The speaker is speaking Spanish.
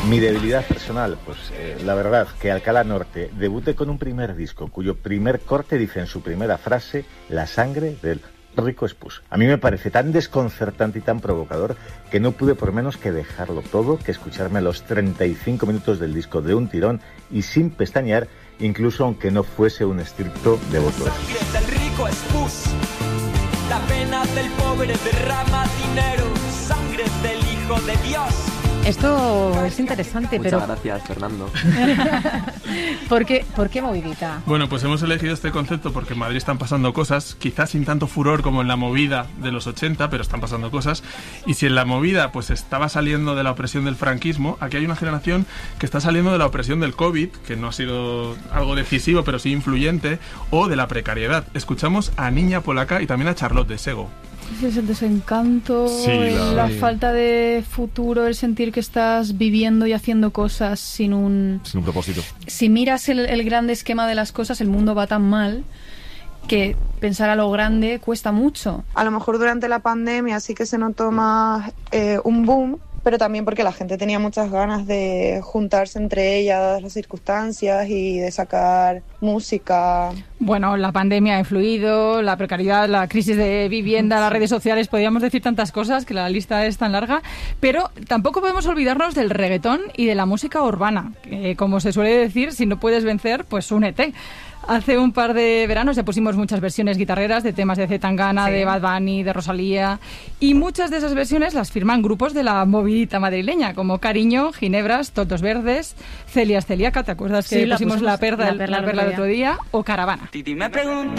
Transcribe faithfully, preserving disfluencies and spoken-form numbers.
Mi debilidad personal, pues eh, la verdad que Alcalá Norte debute con un primer disco cuyo primer corte dice en su primera frase la sangre del rico espús. A mí me parece tan desconcertante y tan provocador que no pude por menos que dejarlo todo, que escucharme los treinta y cinco minutos del disco de un tirón y sin pestañear, incluso aunque no fuese un estricto devoto. La sangre del rico espús, la pena del pobre derrama dinero, sangre del hijo de Dios. Esto es interesante, Muchas pero... Muchas gracias, Fernando. ¿Por qué, ¿Por qué movidita? Bueno, pues hemos elegido este concepto porque en Madrid están pasando cosas, quizás sin tanto furor como en la movida de los ochenta, pero están pasando cosas. Y si en la movida pues estaba saliendo de la opresión del franquismo, aquí hay una generación que está saliendo de la opresión del COVID, que no ha sido algo decisivo, pero sí influyente, o de la precariedad. Escuchamos a Niña Polaca y también a Charlotte de Sego. Es el desencanto, sí, la, la falta de futuro, el sentir que estás viviendo y haciendo cosas sin un... Sin un propósito. Si miras el, el grande esquema de las cosas, el mundo va tan mal que pensar a lo grande cuesta mucho. A lo mejor durante la pandemia sí que se notó más eh, un boom, pero también porque la gente tenía muchas ganas de juntarse entre ellas, dadas las circunstancias, y de sacar música. Bueno, la pandemia ha influido, la precariedad, la crisis de vivienda, sí. Las redes sociales, podríamos decir tantas cosas, que la lista es tan larga, pero tampoco podemos olvidarnos del reggaetón y de la música urbana, que como se suele decir, si no puedes vencer, pues únete. Hace un par de veranos ya pusimos muchas versiones guitarreras de temas de C. Tangana, sí. de Bad Bunny, de Rosalía, y muchas de esas versiones las firman grupos de la movidita madrileña, como Cariño, Ginebras, Totos Verdes, Celias Celíaca, ¿te acuerdas que sí, pusimos la perla, la perla, la perla el otro día? O Caravana. Titi me pregunta